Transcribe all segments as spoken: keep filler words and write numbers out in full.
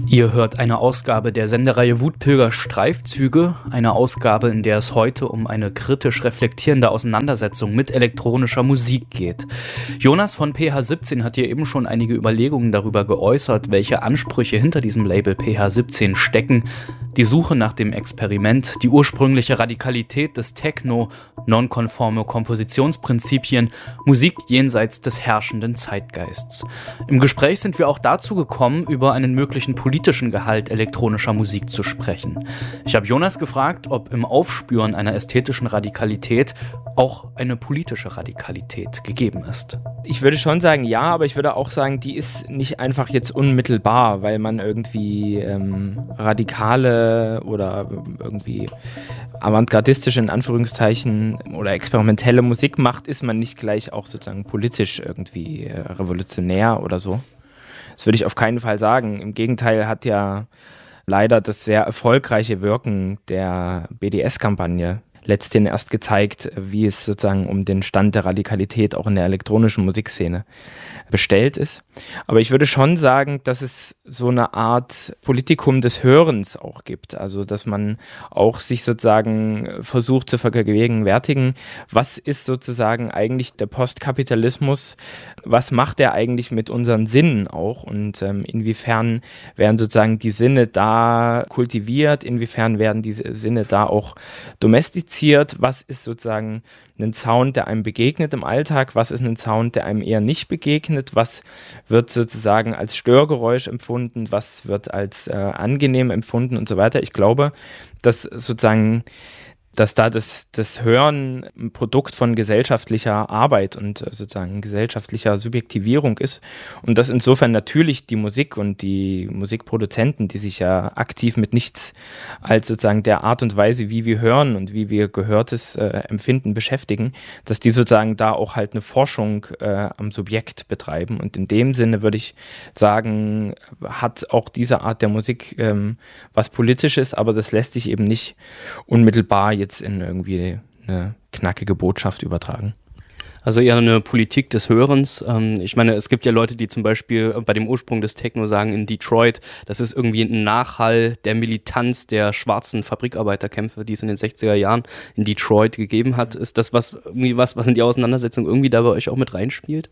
Ihr hört eine Ausgabe der Sendereihe Wutpilger Streifzüge, eine Ausgabe, in der es heute um eine kritisch reflektierende Auseinandersetzung mit elektronischer Musik geht. Jonas von P H siebzehn hat hier eben schon einige Überlegungen darüber geäußert, welche Ansprüche hinter diesem Label P H siebzehn stecken. Die Suche nach dem Experiment, die ursprüngliche Radikalität des Techno, nonkonforme Kompositionsprinzipien, Musik jenseits des herrschenden Zeitgeists. Im Gespräch sind wir auch dazu gekommen, über einen möglichen politischen Gehalt elektronischer Musik zu sprechen. Ich habe Jonas gefragt, ob im Aufspüren einer ästhetischen Radikalität auch eine politische Radikalität gegeben ist. Ich würde schon sagen, ja, aber ich würde auch sagen, die ist nicht einfach jetzt unmittelbar, weil man irgendwie ähm, radikale oder irgendwie avantgardistische, in Anführungszeichen, oder experimentelle Musik macht, ist man nicht gleich auch sozusagen politisch irgendwie äh, revolutionär oder so. Das würde ich auf keinen Fall sagen. Im Gegenteil hat ja leider das sehr erfolgreiche Wirken der B D S-Kampagne letzthin erst gezeigt, wie es sozusagen um den Stand der Radikalität auch in der elektronischen Musikszene bestellt ist. Aber ich würde schon sagen, dass es so eine Art Politikum des Hörens auch gibt. Also, dass man auch sich sozusagen versucht zu vergegenwärtigen, was ist sozusagen eigentlich der Postkapitalismus, was macht er eigentlich mit unseren Sinnen auch und ähm, inwiefern werden sozusagen die Sinne da kultiviert, inwiefern werden diese Sinne da auch domestiziert, was ist sozusagen ein Sound, der einem begegnet im Alltag, was ist ein Sound, der einem eher nicht begegnet, was wird sozusagen als Störgeräusch empfunden, was wird als äh, angenehm empfunden und so weiter. Ich glaube, dass sozusagen dass da das, das Hören ein Produkt von gesellschaftlicher Arbeit und sozusagen gesellschaftlicher Subjektivierung ist und dass insofern natürlich die Musik und die Musikproduzenten, die sich ja aktiv mit nichts als sozusagen der Art und Weise, wie wir hören und wie wir Gehörtes äh, empfinden, beschäftigen, dass die sozusagen da auch halt eine Forschung äh, am Subjekt betreiben und in dem Sinne würde ich sagen, hat auch diese Art der Musik ähm, was Politisches, aber das lässt sich eben nicht unmittelbar jetzt in irgendwie eine knackige Botschaft übertragen. Also eher eine Politik des Hörens. Ich meine, es gibt ja Leute, die zum Beispiel bei dem Ursprung des Techno sagen, in Detroit, das ist irgendwie ein Nachhall der Militanz der schwarzen Fabrikarbeiterkämpfe, die es in den sechziger Jahren in Detroit gegeben hat. Ist das was irgendwie was, was in die Auseinandersetzung irgendwie da bei euch auch mit reinspielt?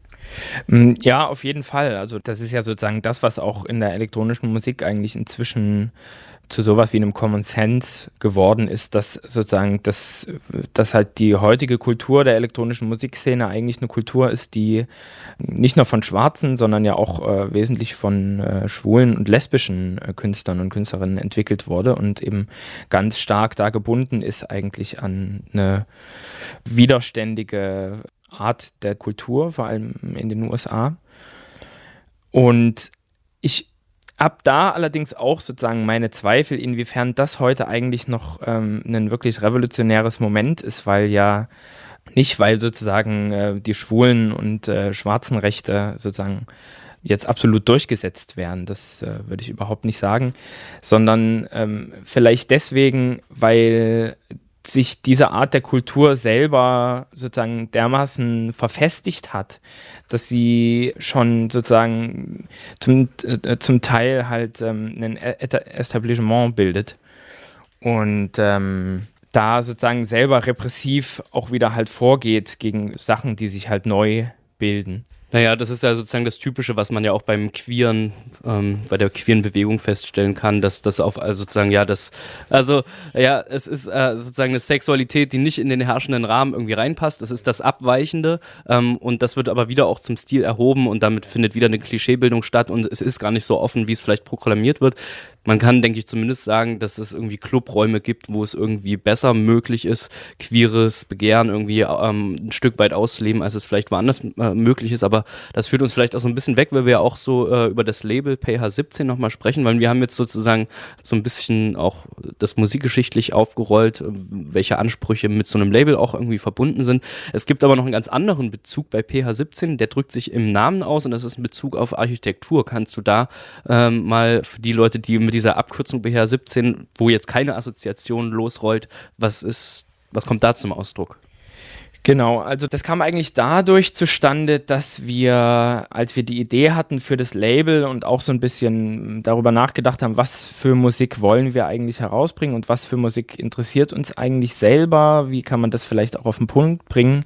Ja, auf jeden Fall. Also das ist ja sozusagen das, was auch in der elektronischen Musik eigentlich inzwischen zu sowas wie einem Common Sense geworden ist, dass sozusagen das, dass halt die heutige Kultur der elektronischen Musikszene eigentlich eine Kultur ist, die nicht nur von Schwarzen, sondern ja auch äh, wesentlich von äh, schwulen und lesbischen äh, Künstlern und Künstlerinnen entwickelt wurde und eben ganz stark da gebunden ist eigentlich an eine widerständige Art der Kultur, vor allem in den U S A. Und ich Ab da allerdings auch sozusagen meine Zweifel, inwiefern das heute eigentlich noch ähm, ein wirklich revolutionäres Moment ist, weil ja nicht, weil sozusagen äh, die schwulen und äh, schwarzen Rechte sozusagen jetzt absolut durchgesetzt werden, das äh, würde ich überhaupt nicht sagen, sondern ähm, vielleicht deswegen, weil sich diese Art der Kultur selber sozusagen dermaßen verfestigt hat, dass sie schon sozusagen zum, äh, zum Teil halt ähm, ein Etablissement bildet und ähm, da sozusagen selber repressiv auch wieder halt vorgeht gegen Sachen, die sich halt neu bilden. Naja, das ist ja sozusagen das Typische, was man ja auch beim Queeren, ähm, bei der queeren Bewegung feststellen kann, dass das auf, also sozusagen, ja, das, also, ja, es ist äh, sozusagen eine Sexualität, die nicht in den herrschenden Rahmen irgendwie reinpasst, es ist das Abweichende ähm, und das wird aber wieder auch zum Stil erhoben und damit findet wieder eine Klischeebildung statt und es ist gar nicht so offen, wie es vielleicht proklamiert wird. Man kann, denke ich, zumindest sagen, dass es irgendwie Clubräume gibt, wo es irgendwie besser möglich ist, queeres Begehren irgendwie ähm, ein Stück weit auszuleben, als es vielleicht woanders äh, möglich ist. Aber das führt uns vielleicht auch so ein bisschen weg, weil wir ja auch so äh, über das Label P H siebzehn nochmal sprechen, weil wir haben jetzt sozusagen so ein bisschen auch das musikgeschichtlich aufgerollt, welche Ansprüche mit so einem Label auch irgendwie verbunden sind. Es gibt aber noch einen ganz anderen Bezug bei P H siebzehn, der drückt sich im Namen aus und das ist ein Bezug auf Architektur. Kannst du da ähm, mal für die Leute, die mit dieser Abkürzung P H siebzehn, wo jetzt keine Assoziation losrollt, was ist, was kommt da zum Ausdruck? Genau, also das kam eigentlich dadurch zustande, dass wir, als wir die Idee hatten für das Label und auch so ein bisschen darüber nachgedacht haben, was für Musik wollen wir eigentlich herausbringen und was für Musik interessiert uns eigentlich selber, wie kann man das vielleicht auch auf den Punkt bringen,